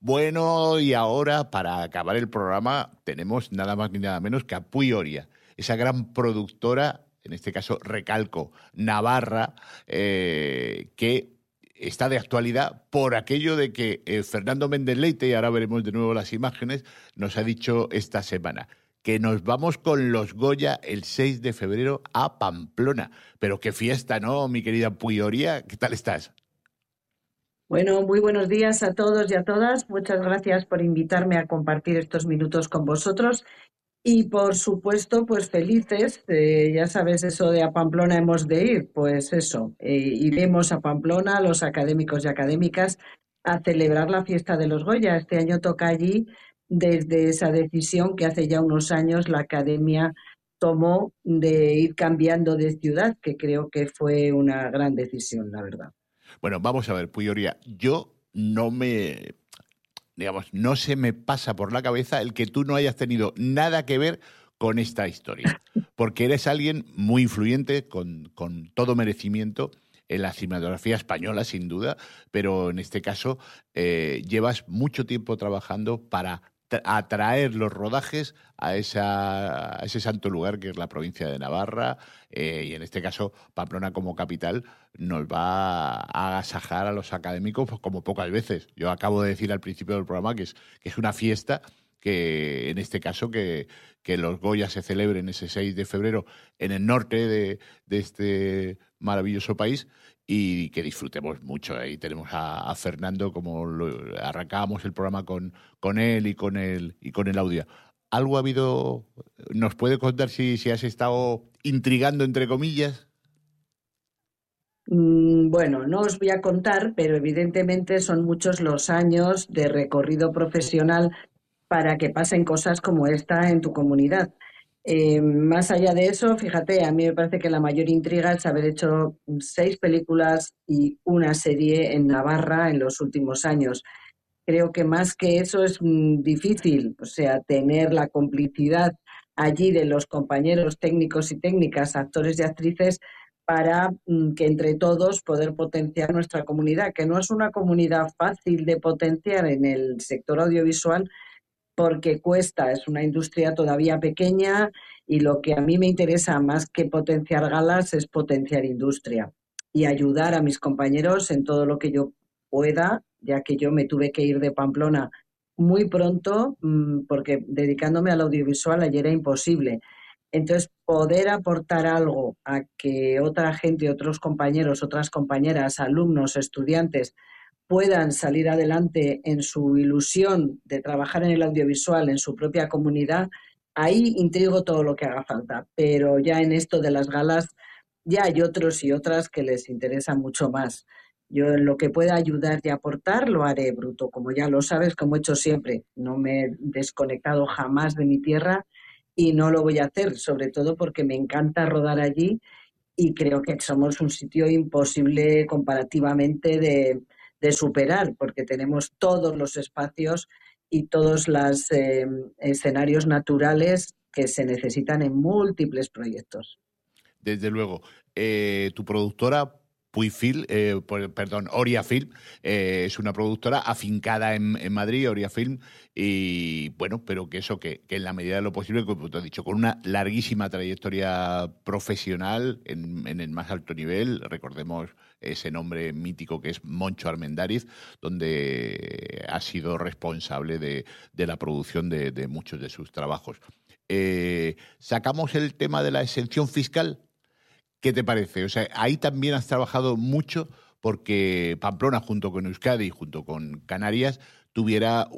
Bueno, y ahora, para acabar el programa, tenemos nada más ni nada menos que a Puy Oria, esa gran productora, en este caso recalco, navarra, que está de actualidad por aquello de que Fernando Méndez Leite, y ahora veremos de nuevo las imágenes, nos ha dicho esta semana que nos vamos con los Goya el 6 de febrero a Pamplona. Pero qué fiesta, ¿no, mi querida Puy Oria? ¿Qué tal estás? Bueno, muy buenos días a todos y a todas. Muchas gracias por invitarme a compartir estos minutos con vosotros. Y por supuesto, pues felices, ya sabes eso de a Pamplona hemos de ir, pues eso, iremos a Pamplona, los académicos y académicas, a celebrar la fiesta de los Goya. Este año toca allí desde esa decisión que hace ya unos años la Academia tomó de ir cambiando de ciudad, que creo que fue una gran decisión, la verdad. Bueno, vamos a ver, Puy Oria, yo no me, digamos, no se me pasa por la cabeza el que tú no hayas tenido nada que ver con esta historia, porque eres alguien muy influyente, con todo merecimiento, en la cinematografía española, sin duda, pero en este caso llevas mucho tiempo trabajando para atraer los rodajes a ese santo lugar que es la provincia de Navarra, y en este caso Pamplona como capital nos va a agasajar a los académicos pues, como pocas veces. Yo acabo de decir al principio del programa que es una fiesta que en este caso que los Goya se celebren ese 6 de febrero en el norte de este maravilloso país y que disfrutemos mucho. Ahí tenemos a Fernando, como arrancábamos el programa con él y con el audio. ¿Algo ha habido? ¿Nos puede contar si has estado intrigando, entre comillas? Bueno, no os voy a contar, pero evidentemente son muchos los años de recorrido profesional para que pasen cosas como esta en tu comunidad. Más allá de eso, fíjate, a mí me parece que la mayor intriga es haber hecho 6 películas y una serie en Navarra en los últimos años. Creo que más que eso es difícil, o sea, tener la complicidad allí de los compañeros técnicos y técnicas, actores y actrices, para que entre todos poder potenciar nuestra comunidad, que no es una comunidad fácil de potenciar en el sector audiovisual porque cuesta, es una industria todavía pequeña y lo que a mí me interesa más que potenciar galas es potenciar industria y ayudar a mis compañeros en todo lo que yo pueda, ya que yo me tuve que ir de Pamplona muy pronto porque dedicándome al audiovisual ayer era imposible. Entonces, poder aportar algo a que otra gente, otros compañeros, otras compañeras, alumnos, estudiantes puedan salir adelante en su ilusión de trabajar en el audiovisual, en su propia comunidad, ahí intrigo todo lo que haga falta. Pero ya en esto de las galas, ya hay otros y otras que les interesa mucho más. Yo en lo que pueda ayudar y aportar lo haré, Bruto, como ya lo sabes, como he hecho siempre. No me he desconectado jamás de mi tierra y no lo voy a hacer, sobre todo porque me encanta rodar allí y creo que somos un sitio imposible comparativamente de superar, porque tenemos todos los espacios y todos los escenarios naturales que se necesitan en múltiples proyectos. Desde luego. Tu productora, Puyfilm, perdón, Oria Film, es una productora afincada en Madrid, Oria Film, y bueno, pero que eso, que en la medida de lo posible, como te he dicho, con una larguísima trayectoria profesional en el más alto nivel, recordemos ese nombre mítico que es Moncho Armendáriz, donde ha sido responsable de la producción de muchos de sus trabajos. Sacamos el tema de la exención fiscal. ¿Qué te parece? O sea, ahí también has trabajado mucho porque Pamplona, junto con Euskadi, junto con Canarias, tuviera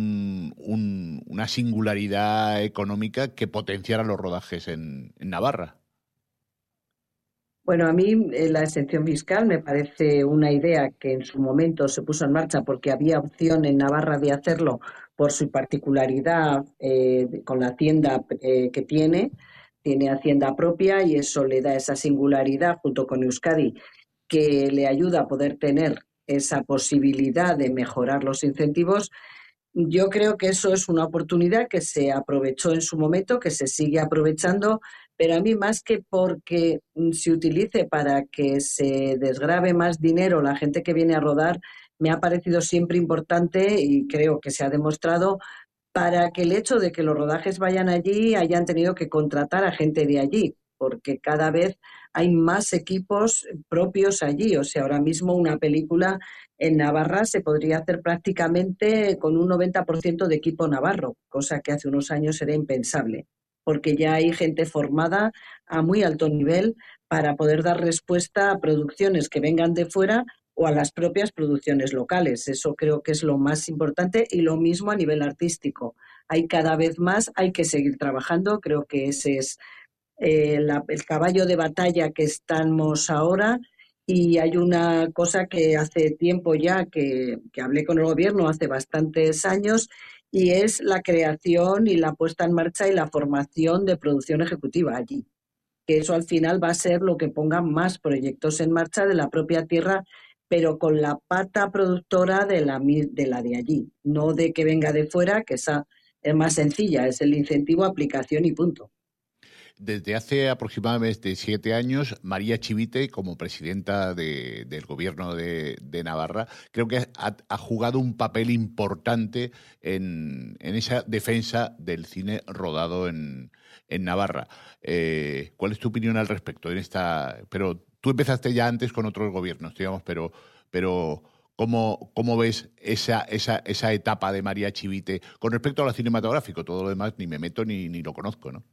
una singularidad económica que potenciara los rodajes en Navarra. Bueno, a mí la exención fiscal me parece una idea que en su momento se puso en marcha porque había opción en Navarra de hacerlo por su particularidad con la hacienda que tiene hacienda propia y eso le da esa singularidad junto con Euskadi que le ayuda a poder tener esa posibilidad de mejorar los incentivos. Yo creo que eso es una oportunidad que se aprovechó en su momento, que se sigue aprovechando, pero a mí más que porque se utilice para que se desgrave más dinero la gente que viene a rodar, me ha parecido siempre importante y creo que se ha demostrado para que el hecho de que los rodajes vayan allí hayan tenido que contratar a gente de allí, porque cada vez hay más equipos propios allí. O sea, ahora mismo una película en Navarra se podría hacer prácticamente con un 90% de equipo navarro, cosa que hace unos años era impensable, porque ya hay gente formada a muy alto nivel para poder dar respuesta a producciones que vengan de fuera o a las propias producciones locales. Eso creo que es lo más importante y lo mismo a nivel artístico. Hay cada vez más, hay que seguir trabajando, creo que ese es el caballo de batalla que estamos ahora. Y hay una cosa que hace tiempo ya que hablé con el gobierno hace bastantes años y es la creación y la puesta en marcha y la formación de producción ejecutiva allí, que eso al final va a ser lo que ponga más proyectos en marcha de la propia tierra, pero con la pata productora de allí, no de que venga de fuera, que esa es más sencilla, es el incentivo, aplicación y punto. Desde hace aproximadamente 7 años, María Chivite, como presidenta del gobierno de Navarra, creo que ha jugado un papel importante en esa defensa del cine rodado en Navarra. ¿Cuál es tu opinión al respecto? Pero tú empezaste ya antes con otros gobiernos, digamos, pero ¿cómo ves esa etapa de María Chivite con respecto a lo cinematográfico? Todo lo demás ni me meto ni lo conozco, ¿no?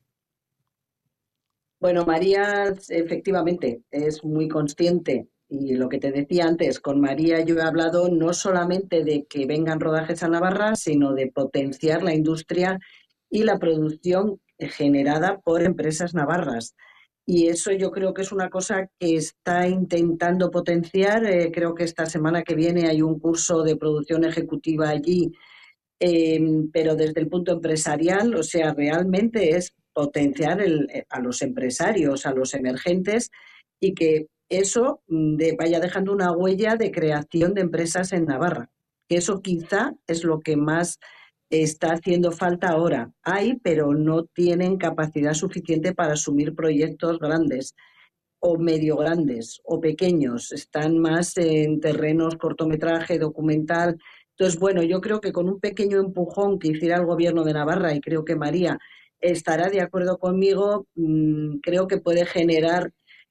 Bueno, María efectivamente es muy consciente y lo que te decía antes, con María yo he hablado no solamente de que vengan rodajes a Navarra, sino de potenciar la industria y la producción generada por empresas navarras. Y eso yo creo que es una cosa que está intentando potenciar. Creo que esta semana que viene hay un curso de producción ejecutiva allí, pero desde el punto empresarial, o sea, realmente es potenciar a los empresarios, a los emergentes y que eso vaya dejando una huella de creación de empresas en Navarra. Que eso quizá es lo que más está haciendo falta ahora. Hay, pero no tienen capacidad suficiente para asumir proyectos grandes o medio grandes o pequeños, están más en terrenos cortometraje, documental. Entonces, bueno, yo creo que con un pequeño empujón que hiciera el gobierno de Navarra, y creo que María estará de acuerdo conmigo, creo que puede generar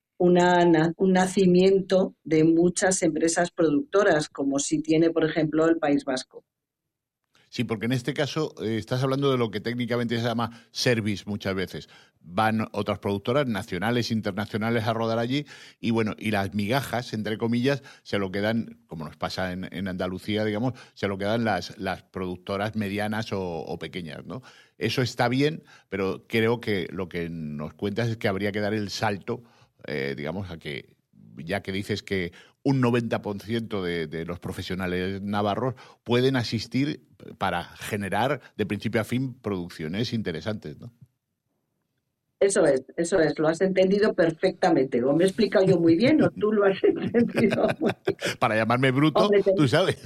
un nacimiento de muchas empresas productoras, como si tiene, por ejemplo, el País Vasco. Sí, porque en este caso estás hablando de lo que técnicamente se llama service muchas veces. Van otras productoras nacionales, internacionales a rodar allí y bueno, y las migajas, entre comillas, se lo quedan, como nos pasa en Andalucía, digamos, se lo quedan las productoras medianas o pequeñas, ¿no? Eso está bien, pero creo que lo que nos cuentas es que habría que dar el salto, digamos, a que ya que dices que un 90% de los profesionales navarros pueden asistir para generar de principio a fin producciones interesantes, ¿no? Eso es, lo has entendido perfectamente. O me he explicado yo muy bien o tú lo has entendido muy bien. Para llamarme bruto, Hombre, tú sabes.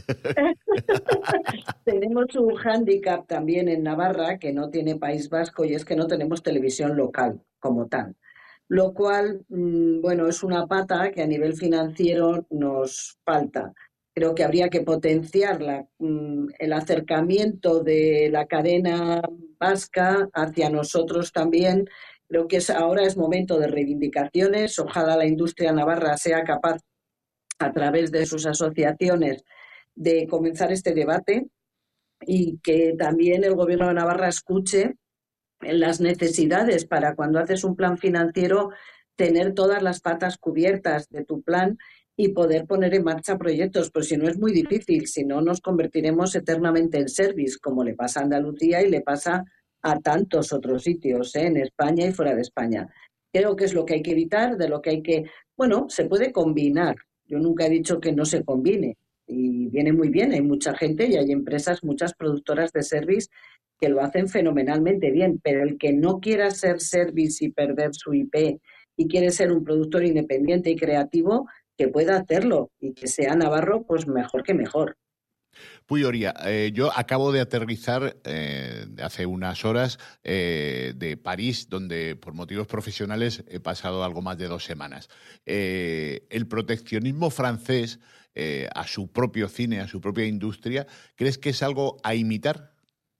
tenemos un hándicap también en Navarra que no tiene País Vasco y es que no tenemos televisión local como tal. Lo cual, bueno, es una pata que a nivel financiero nos falta. Creo que habría que potenciar el acercamiento de la cadena vasca hacia nosotros también. Creo que ahora es momento de reivindicaciones. Ojalá la industria navarra sea capaz, a través de sus asociaciones, de comenzar este debate y que también el Gobierno de Navarra escuche las necesidades para cuando haces un plan financiero, tener todas las patas cubiertas de tu plan y poder poner en marcha proyectos, pues si no es muy difícil, si no nos convertiremos eternamente en service, como le pasa a Andalucía y le pasa a tantos otros sitios, en España y fuera de España. Creo que es lo que hay que evitar, de lo que hay que, bueno, se puede combinar. Yo nunca he dicho que no se combine y viene muy bien, hay mucha gente y hay empresas, muchas productoras de service que lo hacen fenomenalmente bien, pero el que no quiera ser service y perder su IP y quiere ser un productor independiente y creativo, que pueda hacerlo y que sea navarro, pues mejor que mejor. Puy Oria, yo acabo de aterrizar hace unas horas de París, donde por motivos profesionales he pasado algo más de 2 semanas. El proteccionismo francés a su propio cine, a su propia industria. ¿Crees que es algo a imitar?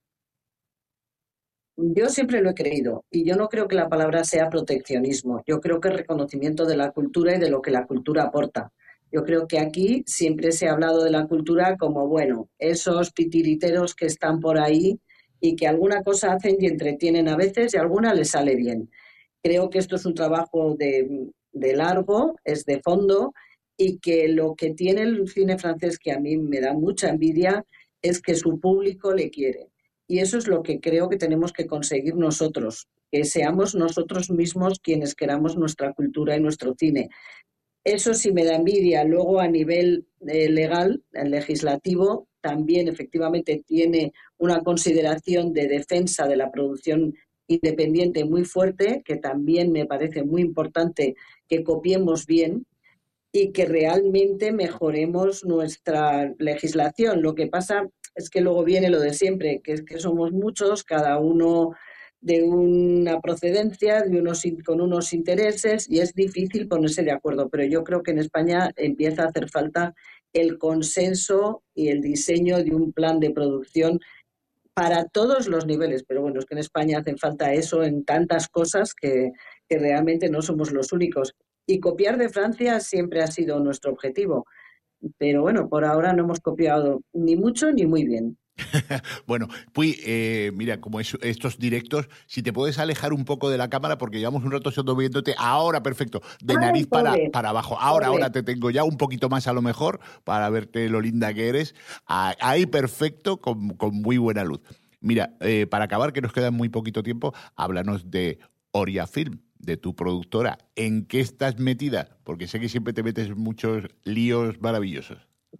Yo siempre lo he creído y yo no creo que la palabra sea proteccionismo. Yo creo que es reconocimiento de la cultura y de lo que la cultura aporta. Yo creo que aquí siempre se ha hablado de la cultura como, bueno, esos pitiriteros que están por ahí y que alguna cosa hacen y entretienen a veces y a alguna les sale bien. Creo que esto es un trabajo de largo, es de fondo y que lo que tiene el cine francés, que a mí me da mucha envidia, es que su público le quiere. Y eso es lo que creo que tenemos que conseguir nosotros, que seamos nosotros mismos quienes queramos nuestra cultura y nuestro cine. Eso sí me da envidia. Luego, a nivel legal, legislativo, también efectivamente tiene una consideración de defensa de la producción independiente muy fuerte, que también me parece muy importante que copiemos bien y que realmente mejoremos nuestra legislación. Lo que pasa es que luego viene lo de siempre, que es que somos muchos, cada uno de una procedencia, con unos intereses, y es difícil ponerse de acuerdo. Pero yo creo que en España empieza a hacer falta el consenso y el diseño de un plan de producción para todos los niveles. Pero bueno, es que en España hace falta eso en tantas cosas que realmente no somos los únicos. Y copiar de Francia siempre ha sido nuestro objetivo. Pero bueno, por ahora no hemos copiado ni mucho ni muy bien. Bueno, Puy, mira, como estos directos, si te puedes alejar un poco de la cámara, porque llevamos un rato solo viéndote, ahora perfecto, de Ay, nariz pobre, para abajo. pobre. Ahora te tengo ya un poquito más a lo mejor para verte lo linda que eres. Ahí perfecto, con muy buena luz. Mira, para acabar, que nos queda muy poquito tiempo, háblanos de Oria Film, de tu productora. ¿En qué estás metida? Porque sé que siempre te metes en muchos líos maravillosos.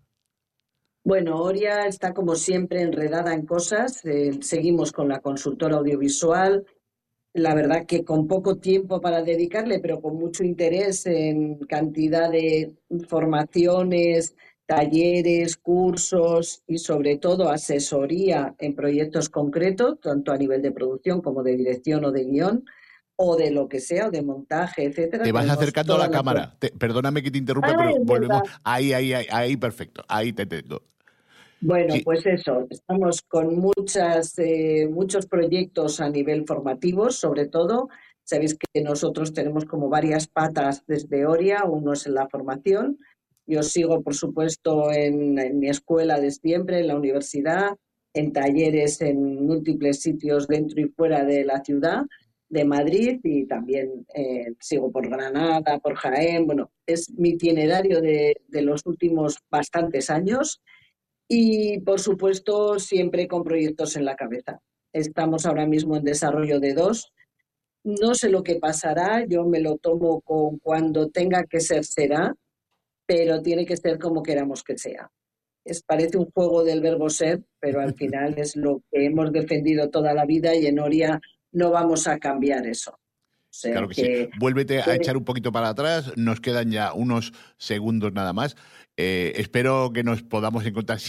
Bueno, Oria está como siempre enredada en cosas. Seguimos con la consultora audiovisual. La verdad que con poco tiempo para dedicarle, pero con mucho interés en cantidad de formaciones, talleres, cursos y sobre todo asesoría en proyectos concretos, tanto a nivel de producción como de dirección o de guión, o de lo que sea, o de montaje, etcétera. Te vas Tenemos acercando a toda la la... cámara. Perdóname que te interrumpa, Ah, pero es volvemos. verdad. Ahí, perfecto. Ahí te tengo. Bueno, Sí, pues eso, estamos con muchos proyectos a nivel formativo, sobre todo. Sabéis que nosotros tenemos como varias patas desde Oria, uno es en la formación. Yo sigo, por supuesto, en mi escuela de siempre, en la universidad, en talleres en múltiples sitios dentro y fuera de la ciudad de Madrid y también sigo por Granada, por Jaén. Bueno, es mi itinerario de los últimos bastantes años y, por supuesto, siempre con proyectos en la cabeza. Estamos ahora mismo en desarrollo de dos. No sé lo que pasará, yo me lo tomo con cuando tenga que ser, será, pero tiene que ser como queramos que sea. Parece un juego del verbo ser, pero al final es lo que hemos defendido toda la vida y en Oria no vamos a cambiar eso. O sea claro que sí. que Vuélvete a echar un poquito para atrás. Nos quedan ya unos segundos nada más. Espero que nos podamos encontrar.